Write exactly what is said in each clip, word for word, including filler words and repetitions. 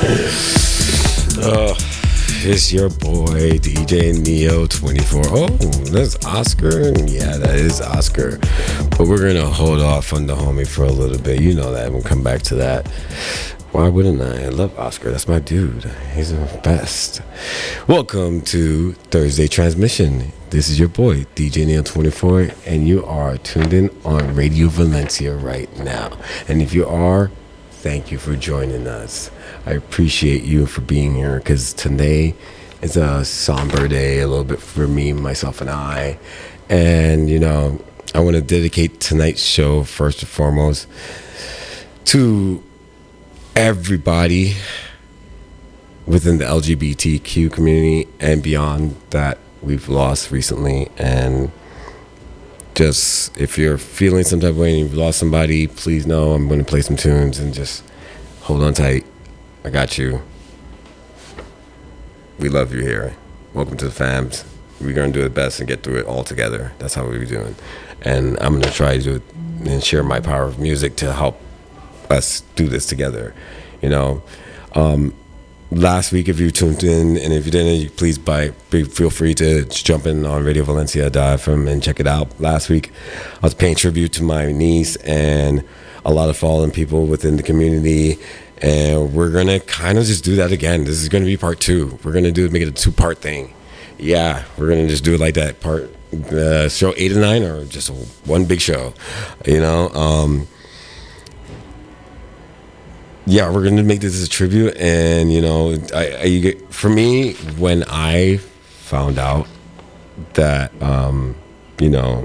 Uh, it's your boy D J Neo twenty-four. Oh, that's Oscar. Yeah, that is Oscar. But we're gonna hold off on the homie for a little bit. You know that. We'll come back to that. Why wouldn't I? I love Oscar. That's my dude. He's the best. Welcome to Thursday Transmission. This is your boy D J Neo twenty-four, and you are tuned in on Radio Valencia right now. And if you are, thank you for joining us. I appreciate you for being here, because today is a somber day, a little bit for me, myself, and I. And, you know, I want to dedicate tonight's show, first and foremost, to everybody within the L G B T Q community and beyond that we've lost recently. And just, if you're feeling some type of way and you've lost somebody, please know I'm going to play some tunes and just hold on tight. I got you. We love you here. Welcome to the fams. We're going to do the best and get through it all together. That's how we're doing. And I'm going to try to do it and share my power of music to help us do this together. You know, um, last week, if you tuned in, and if you didn't, you please buy, feel free to jump in on Radio Valencia dot f m and check it out. Last week, I was paying tribute to my niece and a lot of fallen people within the community. And we're going to kind of just do that again. This is going to be part two. We're going to do make it a two-part thing. Yeah, we're going to just do it like that. Part uh, show eight and nine, or just one big show, you know? Um, yeah, we're going to make this as a tribute. And, you know, I, I you get, for me, when I found out that, um, you know,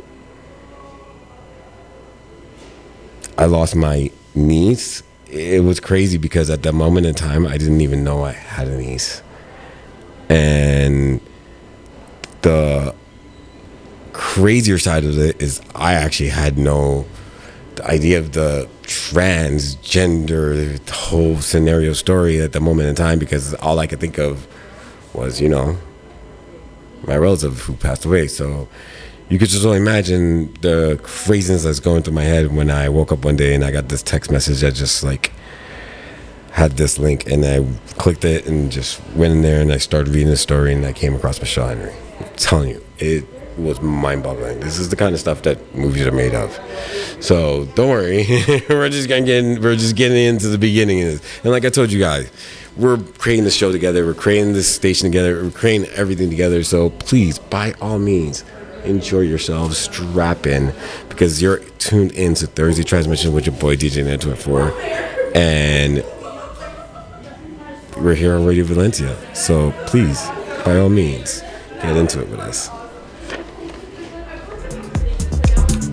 I lost my niece, it was crazy, because at that moment in time, I didn't even know I had a niece. And the crazier side of it is I actually had no the idea of the transgender whole scenario story at the moment in time, because all I could think of was, you know, my relative who passed away. So you could just only imagine the craziness that's going through my head when I woke up one day and I got this text message that just like had this link, and I clicked it and just went in there and I started reading the story, and I came across Michelle Henry. I'm telling you, it was mind-boggling. This is the kind of stuff that movies are made of. So don't worry, we're just gonna get in, we're just getting into the beginning of this. And like I told you guys, we're creating this show together, we're creating this station together, we're creating everything together. So please, by all means, enjoy yourselves, strap in, because you're tuned in to Thursday Transmission with your boy D J Neo twenty-four, and we're here on Radio Valencia. So please, by all means, get into it with us.